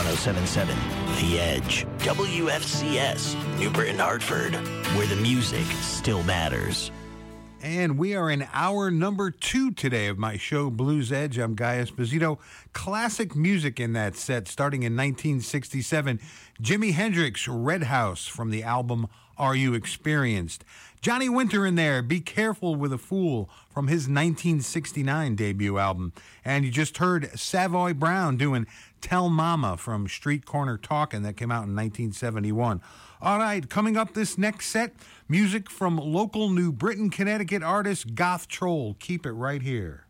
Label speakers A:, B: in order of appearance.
A: 1077 The Edge, WFCS, New Britain, Hartford, where the music still matters.
B: And we are in hour number 2 today of my show, Blues Edge. I'm Guy Esposito. Classic music in that set, starting in 1967. Jimi Hendrix, Red House, from the album Are You Experienced? Johnny Winter in there, Be Careful with a Fool, from his 1969 debut album. And you just heard Savoy Brown doing Tell Mama from Street Corner Talkin', that came out in 1971. All right, coming up this next set, music from local New Britain, Connecticut artist Goth Troll. Keep it right here.